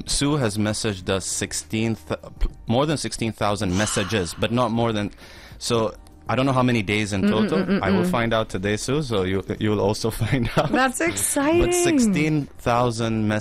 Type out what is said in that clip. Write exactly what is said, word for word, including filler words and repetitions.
Sue has messaged us sixteen, th- more than sixteen thousand messages, but not more than. So I don't know how many days in total. Mm-mm-mm-mm. I will find out today, Sue. So you you will also find out. That's exciting. But sixteen thousand messages.